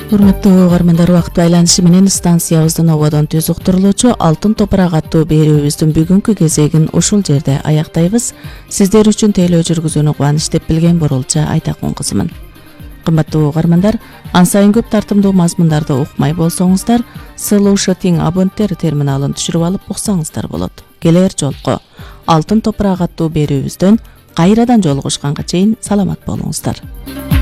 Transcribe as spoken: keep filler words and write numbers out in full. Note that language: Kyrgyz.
Урматтуу угармандар, убакыт байланышы менен станциябыздын ободон түз уктурулуучу Алтын топурак аттуу берүүбүздүн бүгүнкү кезегин ушул жерде аяктайбыз. Сиздер үчүн тейлөө жүргүзүүнү кубаныч деп билген Боролча Айтакун кызымын. Кымбаттуу угармандар, ан сайын көп тартымдуу мазмундарды укмай болсоңуздар, Слушатиң абоненттер терминалын түшүрүп алып уксаңыздар болот. Келер жолку Алтын топурак аттуу берүүбүздөн кайрадан жолугушканга чейин саламат болуңуздар.